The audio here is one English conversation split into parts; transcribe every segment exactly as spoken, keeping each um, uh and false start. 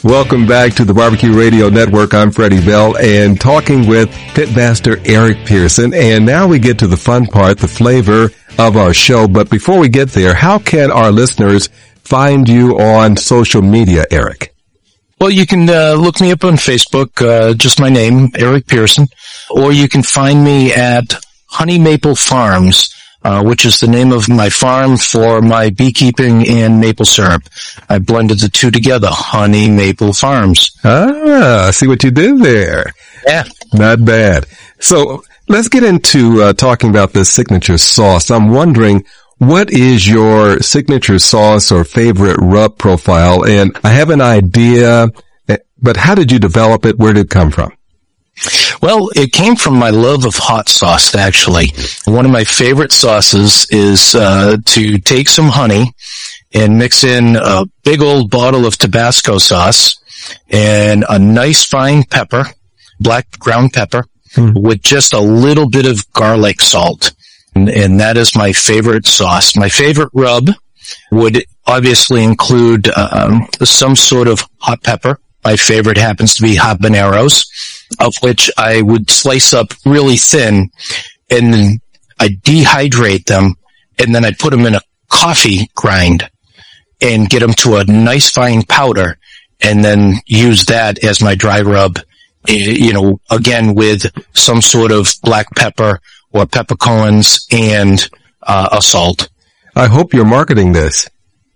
Welcome back to the Barbecue Radio Network. I'm Freddie Bell and talking with Pitmaster Eric Pearson. And now we get to the fun part, the flavor of our show. But before we get there, how can our listeners find you on social media, Eric? Well, you can uh, look me up on Facebook, uh, just my name, Eric Pearson, or you can find me at Honey Maple Farms, uh, which is the name of my farm for my beekeeping and maple syrup. I blended the two together, Honey Maple Farms. Ah, I see what you did there. Yeah. Not bad. So let's get into uh, talking about this signature sauce. I'm wondering, what is your signature sauce or favorite rub profile? And I have an idea, but how did you develop it? Where did it come from? Well, it came from my love of hot sauce, actually. One of my favorite sauces is uh to take some honey and mix in a big old bottle of Tabasco sauce and a nice fine pepper, black ground pepper, mm. with just a little bit of garlic salt. And, and that is my favorite sauce. My favorite rub would obviously include um, some sort of hot pepper. My favorite happens to be habaneros, of which I would slice up really thin, and then I dehydrate them, and then I put them in a coffee grind and get them to a nice fine powder, and then use that as my dry rub, you know, again with some sort of black pepper or peppercorns and uh, a salt. I hope you're marketing this.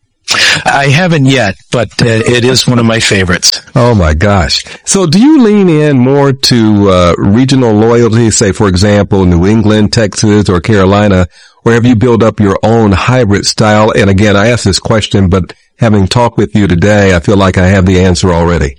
I haven't yet, but uh, it is one of my favorites. Oh my gosh. So do you lean in more to uh, regional loyalty, say for example, New England, Texas, or Carolina, or have you built up your own hybrid style? And again, I asked this question, but having talked with you today, I feel like I have the answer already.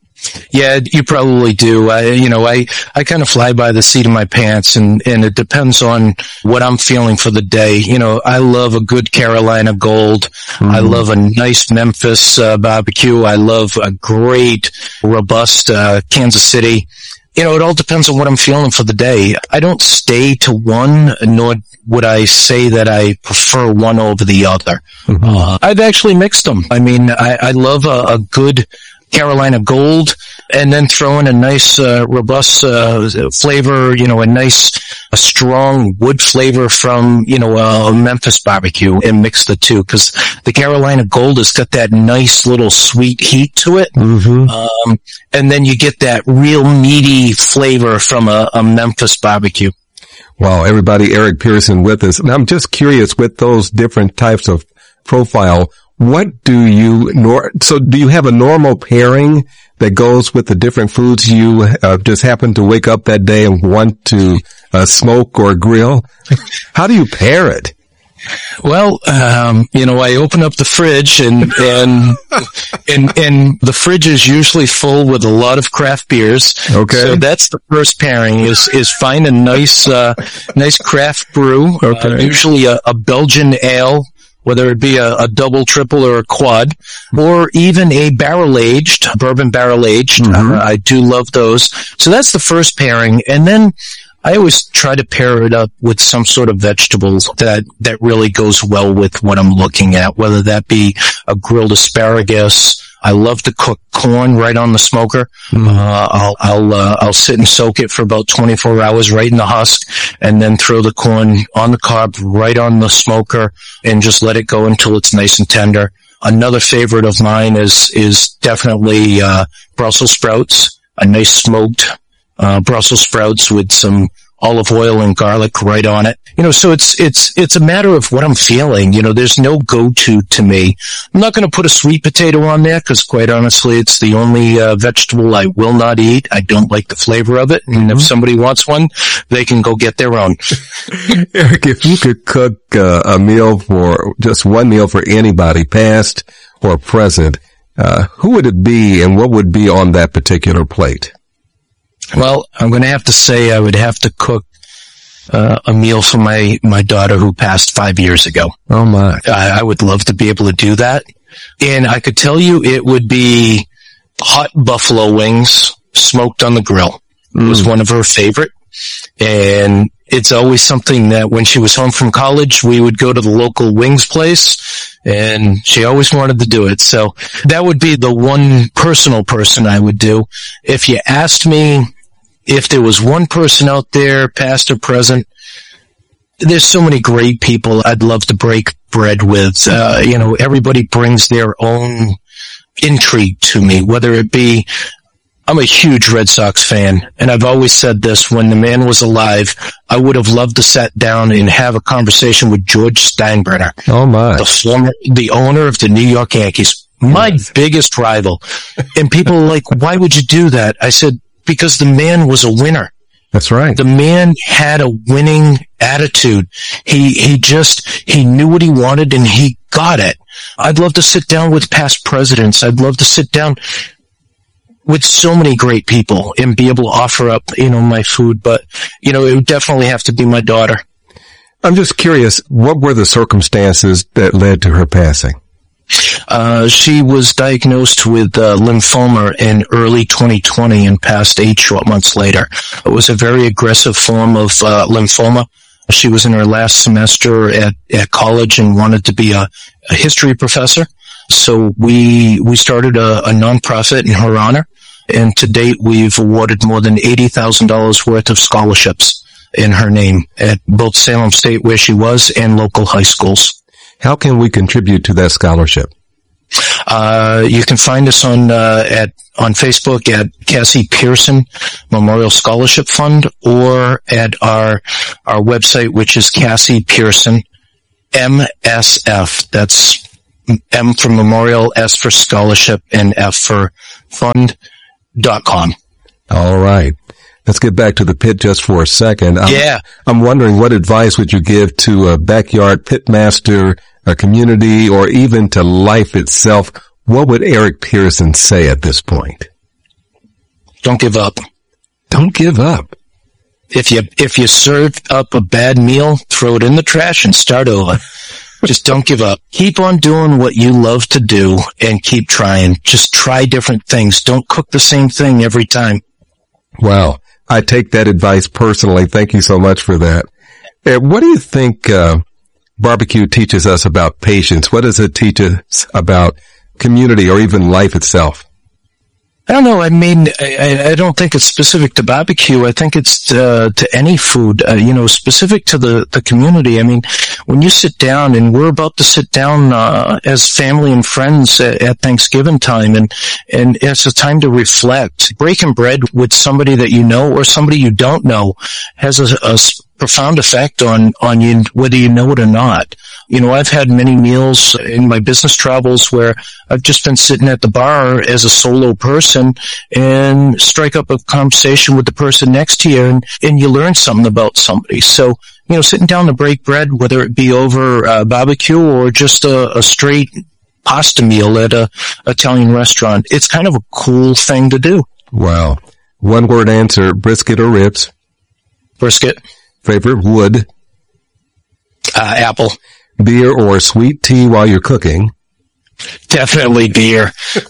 Yeah, you probably do. I, you know, I, I kind of fly by the seat of my pants, and, and it depends on what I'm feeling for the day. You know, I love a good Carolina Gold. Mm-hmm. I love a nice Memphis uh, barbecue. I love a great, robust uh, Kansas City. You know, it all depends on what I'm feeling for the day. I don't stay to one, nor would I say that I prefer one over the other. Mm-hmm. Uh, I've actually mixed them. I mean, I, I love a, a good Carolina Gold, and then throw in a nice, uh, robust, uh, flavor, you know, a nice, a strong wood flavor from, you know, a Memphis barbecue, and mix the two, because the Carolina Gold has got that nice little sweet heat to it. Mm-hmm. Um, and then you get that real meaty flavor from a, a Memphis barbecue. Wow, everybody, Eric Pearson with us. And I'm just curious, with those different types of profile, what do you, nor, so do you have a normal pairing that goes with the different foods you uh, just happen to wake up that day and want to uh, smoke or grill? How do you pair it? Well, um, you know, I open up the fridge and, and, and, and the fridge is usually full with a lot of craft beers. Okay. So that's the first pairing is, is find a nice, uh, nice craft brew. Okay. Uh, usually a, a Belgian ale, whether it be a, a double, triple, or a quad, or even a barrel-aged, bourbon barrel-aged. Mm-hmm. Uh, I do love those. So that's the first pairing. And then I always try to pair it up with some sort of vegetables that, that really goes well with what I'm looking at, whether that be a grilled asparagus. I love to cook corn right on the smoker. Mm-hmm. Uh, I'll, I'll, uh, I'll sit and soak it for about twenty-four hours right in the husk, and then throw the corn on the cob right on the smoker and just let it go until it's nice and tender. Another favorite of mine is, is definitely, uh, Brussels sprouts, a nice smoked, uh, Brussels sprouts with some olive oil and garlic right on it. You know, so it's, it's, it's a matter of what I'm feeling. You know, there's no go-to to me. I'm not going to put a sweet potato on there because quite honestly, it's the only uh, vegetable I will not eat. I don't like the flavor of it. And mm-hmm. if somebody wants one, they can go get their own. Eric, if you could cook uh, a meal for, just one meal for anybody, past or present, uh, who would it be and what would be on that particular plate? Well, I'm going to have to say I would have to cook uh, a meal for my, my daughter who passed five years ago. Oh my. I, I would love to be able to do that. And I could tell you it would be hot buffalo wings smoked on the grill. Mm. It was one of her favorite. And, it's always something that when she was home from college, we would go to the local wings place, and she always wanted to do it. So that would be the one personal person I would do. If you asked me if there was one person out there, past or present, there's so many great people I'd love to break bread with. Uh, you know, everybody brings their own intrigue to me, whether it be, I'm a huge Red Sox fan, and I've always said this, when the man was alive, I would have loved to sit down and have a conversation with George Steinbrenner. Oh my. The former, the owner of the New York Yankees, my yes. biggest rival. And people are like, why would you do that? I said, because the man was a winner. That's right. The man had a winning attitude. He, he just, he knew what he wanted and he got it. I'd love to sit down with past presidents. I'd love to sit down with so many great people and be able to offer up, you know, my food. But, you know, it would definitely have to be my daughter. I'm just curious, what were the circumstances that led to her passing? Uh, she was diagnosed with uh, lymphoma in early twenty twenty and passed eight short months later. It was a very aggressive form of uh, lymphoma. She was in her last semester at, at college and wanted to be a, a history professor. So we, we started a, a nonprofit in her honor. And to date, we've awarded more than eighty thousand dollars worth of scholarships in her name at both Salem State, where she was, and local high schools. How can we contribute to that scholarship? Uh, you can find us on, uh, at, on Facebook at Cassie Pearson Memorial Scholarship Fund, or at our, our website, which is Cassie Pearson M S F. That's M for Memorial, S for Scholarship, and F for Fund dot com. All right. Let's get back to the pit just for a second. I'm, yeah. I'm wondering, what advice would you give to a backyard pitmaster, a community, or even to life itself? What would Eric Pearson say at this point? Don't give up. Don't give up. If you, if you serve up a bad meal, throw it in the trash and start over. Just don't give up. Keep on doing what you love to do and keep trying. Just try different things. Don't cook the same thing every time. Wow. I take that advice personally. Thank you so much for that. Uh, what do you think uh, barbecue teaches us about patience? What does it teach us about community or even life itself? I don't know. I mean, I, I don't think it's specific to barbecue. I think it's uh, to any food, uh, you know, specific to the, the community. I mean, when you sit down, and we're about to sit down uh, as family and friends at, at Thanksgiving time, and, and it's a time to reflect. Breaking bread with somebody that you know or somebody you don't know has a, a profound effect on, on you, whether you know it or not. You know, I've had many meals in my business travels where I've just been sitting at the bar as a solo person and strike up a conversation with the person next to you, and, and you learn something about somebody. So, you know, sitting down to break bread, whether it be over uh, barbecue or just a, a straight pasta meal at a Italian restaurant, it's kind of a cool thing to do. Wow. One word answer, brisket or ribs? Brisket. Favorite wood? Uh, apple. Beer or sweet tea while you're cooking? Definitely beer.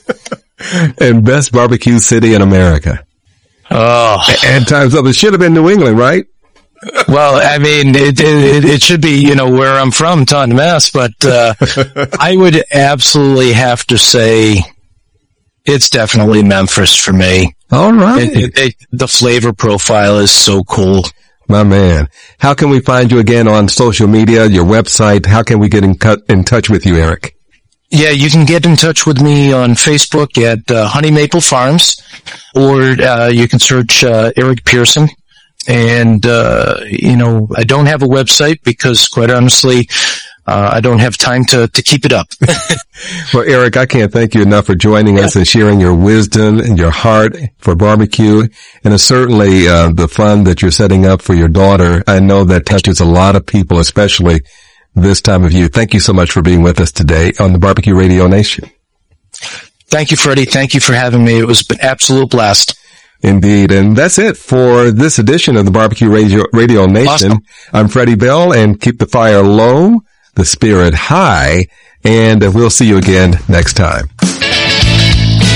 And best barbecue city in America? Oh. And time's up. It should have been New England, right? Well, I mean, it, it, it should be, you know, where I'm from, Taunton, Mass, but, uh, I would absolutely have to say it's definitely Memphis for me. All right. It, it, it, the flavor profile is so cool. My man. How can we find you again on social media, your website? How can we get in, cut, in touch with you, Eric? Yeah, you can get in touch with me on Facebook at uh, Honey Maple Farms, or uh, you can search uh, Eric Pearson. And, uh, you know, I don't have a website because, quite honestly, uh, I don't have time to, to keep it up. Well, Eric, I can't thank you enough for joining yeah. us and sharing your wisdom and your heart for barbecue. And it's certainly uh, the fun that you're setting up for your daughter. I know that touches a lot of people, especially this time of year. Thank you so much for being with us today on the Barbecue Radio Nation. Thank you, Freddie. Thank you for having me. It was an absolute blast. Indeed. And that's it for this edition of the Barbecue Radio, Radio Nation. Awesome. I'm Freddie Bell, and keep the fire low, the spirit high, and we'll see you again next time.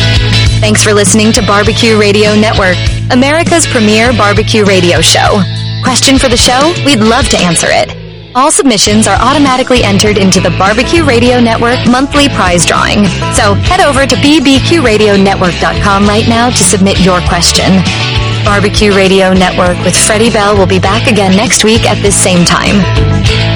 Thanks for listening to Barbecue Radio Network, America's premier barbecue radio show. Question for the show? We'd love to answer it. All submissions are automatically entered into the Barbecue Radio Network monthly prize drawing. So head over to b b q radio network dot com right now to submit your question. Barbecue Radio Network with Freddie Bell will be back again next week at this same time.